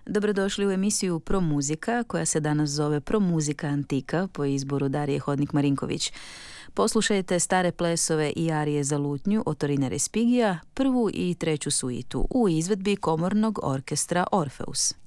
Dobrodošli u emisiju Promuzika, koja se danas zove Promuzika Antika po izboru Darije Hodnik-Marinković. Poslušajte stare plesove i arije za lutnju Otorina Respigija, prvu i treću suitu u izvedbi komornog orkestra Orfeus.